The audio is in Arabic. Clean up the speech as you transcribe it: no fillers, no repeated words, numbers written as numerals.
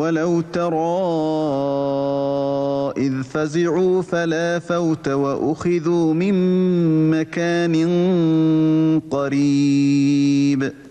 ولو ترى إذ فزعوا فلا فوت وأخذوا من مكان قريب